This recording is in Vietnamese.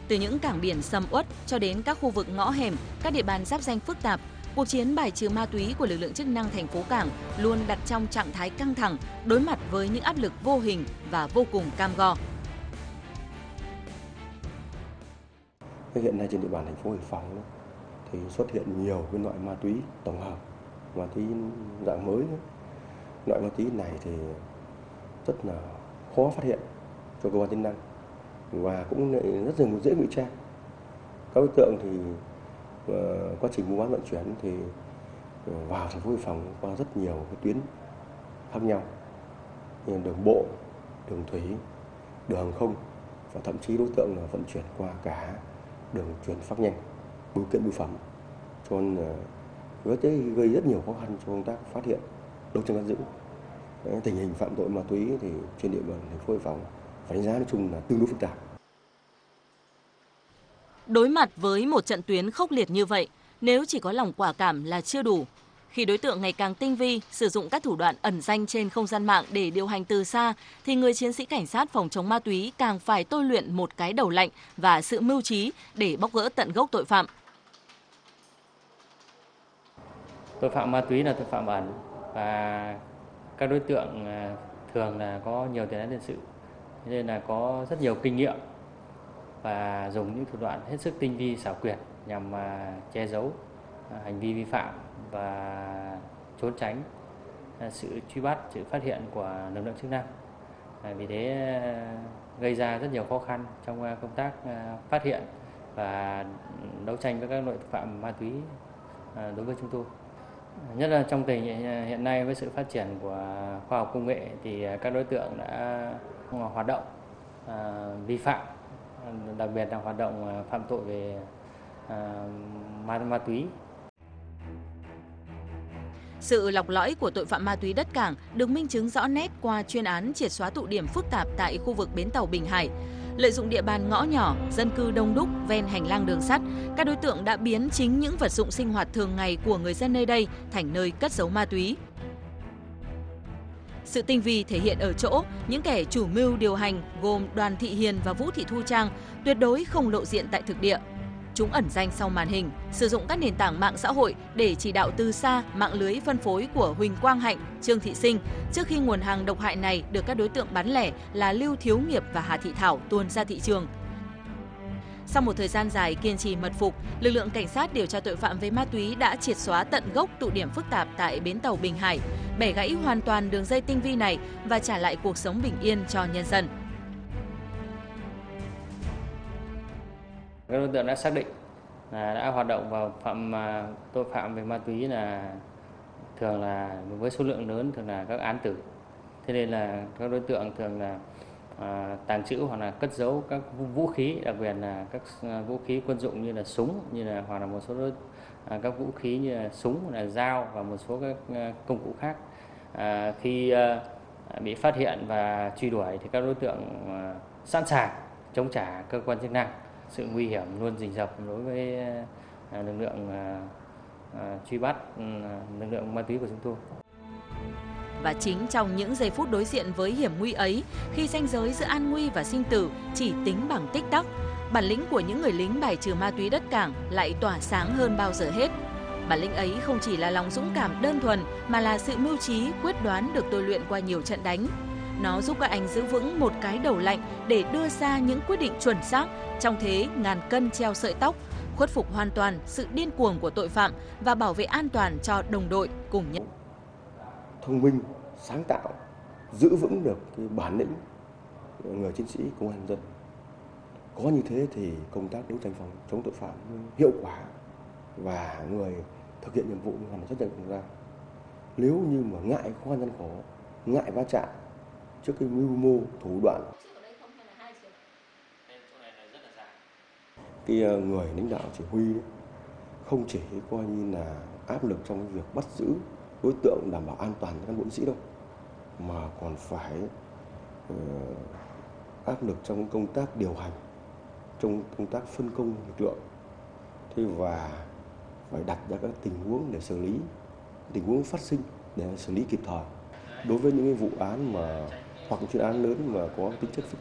Từ những cảng biển sầm uất cho đến các khu vực ngõ hẻm, các địa bàn giáp danh phức tạp, cuộc chiến bài trừ ma túy của lực lượng chức năng thành phố Cảng luôn đặt trong trạng thái căng thẳng, đối mặt với những áp lực vô hình và vô cùng cam go. Hiện nay trên địa bàn thành phố Hải Phòng thì xuất hiện nhiều cái loại ma túy tổng hợp, ma túy dạng mới nữa. Loại ma túy này thì rất là khó phát hiện cho cơ quan chức năng và cũng rất là dễ ngụy trang. Các đối tượng thì quá trình mua bán vận chuyển thì vào thành phố Hải Phòng qua rất nhiều cái tuyến khác nhau, như đường bộ, đường thủy, đường hàng không và thậm chí đối tượng là vận chuyển qua cả đường chuyển phát nhanh, bưu kiện bưu phẩm, cho nên gây rất nhiều khó khăn cho công tác phát hiện, đấu tranh bắt giữ. Tình hình phạm tội ma túy thì trên địa bàn thành phố Hải Phòng phải đánh giá nói chung là tương đối phức tạp. Đối mặt với một trận tuyến khốc liệt như vậy, nếu chỉ có lòng quả cảm là chưa đủ. Khi đối tượng ngày càng tinh vi, sử dụng các thủ đoạn ẩn danh trên không gian mạng để điều hành từ xa, thì người chiến sĩ cảnh sát phòng chống ma túy càng phải tôi luyện một cái đầu lạnh và sự mưu trí để bóc gỡ tận gốc tội phạm. Tội phạm ma túy là tội phạm ẩn và các đối tượng thường là có nhiều tiền án tiền sự, nên là có rất nhiều kinh nghiệm và dùng những thủ đoạn hết sức tinh vi xảo quyệt nhằm che giấu hành vi vi phạm và trốn tránh sự truy bắt, sự phát hiện của lực lượng chức năng. Vì thế gây ra rất nhiều khó khăn trong công tác phát hiện và đấu tranh với các loại tội phạm ma túy đối với chúng tôi. Nhất là trong tình hình hiện nay với sự phát triển của khoa học công nghệ thì các đối tượng đã hoạt động vi phạm, đặc biệt là hoạt động phạm tội về ma túy. Sự lọc lõi của tội phạm ma túy đất Cảng được minh chứng rõ nét qua chuyên án triệt xóa tụ điểm phức tạp tại khu vực bến tàu Bình Hải. Lợi dụng địa bàn ngõ nhỏ, dân cư đông đúc ven hành lang đường sắt, các đối tượng đã biến chính những vật dụng sinh hoạt thường ngày của người dân nơi đây thành nơi cất giấu ma túy. Sự tinh vi thể hiện ở chỗ, những kẻ chủ mưu điều hành gồm Đoàn Thị Hiền và Vũ Thị Thu Trang tuyệt đối không lộ diện tại thực địa. Chúng ẩn danh sau màn hình, sử dụng các nền tảng mạng xã hội để chỉ đạo từ xa mạng lưới phân phối của Huỳnh Quang Hạnh, Trương Thị Sinh, trước khi nguồn hàng độc hại này được các đối tượng bán lẻ là Lưu Thiếu Nghiệp và Hà Thị Thảo tuôn ra thị trường. Sau một thời gian dài kiên trì mật phục, lực lượng cảnh sát điều tra tội phạm về ma túy đã triệt xóa tận gốc tụ điểm phức tạp tại bến tàu Bình Hải, bẻ gãy hoàn toàn đường dây tinh vi này và trả lại cuộc sống bình yên cho nhân dân. Các đối tượng đã xác định là đã hoạt động vào tội phạm về ma túy là thường là với số lượng lớn, thường là các án tử. Thế nên là các đối tượng thường là tàng trữ hoặc là cất giấu các vũ khí, đặc biệt là các vũ khí quân dụng như là súng, hoặc là một số các vũ khí như là súng, là dao và một số các công cụ khác. Khi bị phát hiện và truy đuổi thì các đối tượng sẵn sàng chống trả cơ quan chức năng. Sự nguy hiểm luôn rình rập đối với lực lượng truy bắt lực lượng ma túy của chúng tôi. Và chính trong những giây phút đối diện với hiểm nguy ấy, khi ranh giới giữa an nguy và sinh tử chỉ tính bằng tích tắc, bản lĩnh của những người lính bài trừ ma túy đất Cảng lại tỏa sáng hơn bao giờ hết. Bản lĩnh ấy không chỉ là lòng dũng cảm đơn thuần mà là sự mưu trí, quyết đoán được tôi luyện qua nhiều trận đánh. Nó giúp các anh giữ vững một cái đầu lạnh để đưa ra những quyết định chuẩn xác trong thế ngàn cân treo sợi tóc, khuất phục hoàn toàn sự điên cuồng của tội phạm và bảo vệ an toàn cho đồng đội cùng nhau. Thông minh, sáng tạo, giữ vững được cái bản lĩnh người chiến sĩ công an nhân dân. Có như thế thì công tác đấu tranh phòng chống tội phạm hiệu quả và người thực hiện nhiệm vụ hoàn thành xuất sắc ra. Nếu như mà ngại khó khăn gian khổ, ngại va chạm trước cái mưu mô thủ đoạn, cái người lãnh đạo chỉ huy không chỉ coi như là áp lực trong cái việc bắt giữ đối tượng đảm bảo an toàn cho cán bộ chiến sĩ đâu, mà còn phải áp lực trong công tác điều hành, trong công tác phân công lực lượng, thế và phải đặt ra các tình huống để xử lý, tình huống phát sinh để xử lý kịp thời đối với những cái vụ án mà hoặc chuyên án lớn mà có tính chất phức